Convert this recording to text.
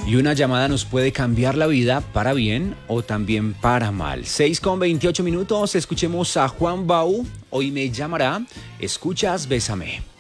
Y una llamada nos puede cambiar la vida para bien o también para mal. 6:28 minutos, escuchemos a Juan Bau. Hoy me llamará. Escuchas Bésame.